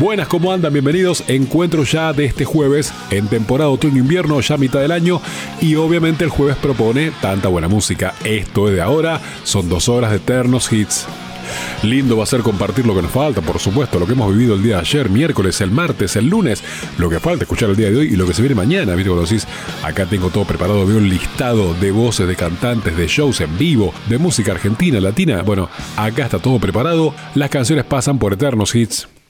Buenas, ¿cómo andan? Bienvenidos. Encuentro ya de este jueves en temporada otoño-invierno, ya mitad del año. Y obviamente el jueves propone tanta buena música. Esto es de ahora, son 2 horas de eternos hits. Lindo va a ser compartir lo que nos falta, por supuesto, lo que hemos vivido el día de ayer, miércoles, el martes, el lunes, lo que falta escuchar el día de hoy y lo que se viene mañana. ¿Viste? Cuando decís, acá tengo todo preparado, veo un listado de voces, de cantantes, de shows en vivo, de música argentina, latina. Bueno, acá está todo preparado, las canciones pasan por eternos hits.